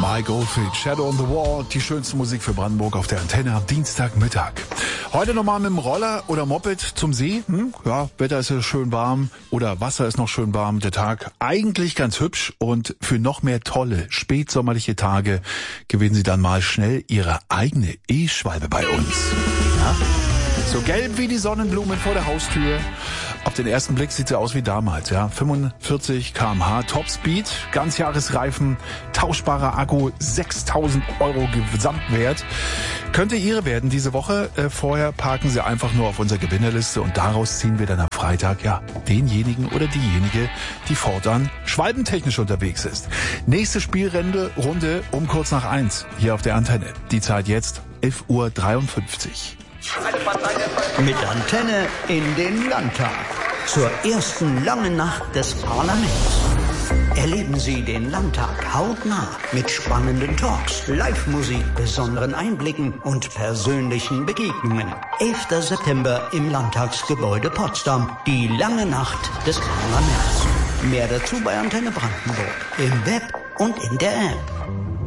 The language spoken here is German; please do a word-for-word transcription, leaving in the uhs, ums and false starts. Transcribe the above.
Mike Oldfield, Shadow on the Wall, die schönste Musik für Brandenburg auf der Antenne am Dienstagmittag. Heute nochmal mit dem Roller oder Moped zum See. Hm? Ja, Wetter ist ja schön warm oder Wasser ist noch schön warm. Der Tag eigentlich ganz hübsch und für noch mehr tolle, spätsommerliche Tage gewinnen Sie dann mal schnell Ihre eigene E-Schwalbe bei uns. Ja? So gelb wie die Sonnenblumen vor der Haustür. Auf den ersten Blick sieht sie aus wie damals, ja. fünfundvierzig Kilometer pro Stunde, Topspeed, Ganzjahresreifen, tauschbarer Akku, sechstausend Euro Gesamtwert. Könnte Ihre werden diese Woche. Äh, vorher parken Sie einfach nur auf unserer Gewinnerliste und daraus ziehen wir dann am Freitag, ja, denjenigen oder diejenige, die fortan schwalbentechnisch unterwegs ist. Nächste Spielrunde Runde um kurz nach eins hier auf der Antenne. Die Zeit jetzt elf Uhr dreiundfünfzig. Mit Antenne in den Landtag. Zur ersten langen Nacht des Parlaments. Erleben Sie den Landtag hautnah mit spannenden Talks, Live-Musik, besonderen Einblicken und persönlichen Begegnungen. elfter September im Landtagsgebäude Potsdam. Die lange Nacht des Parlaments. Mehr dazu bei Antenne Brandenburg. Im Web und in der App.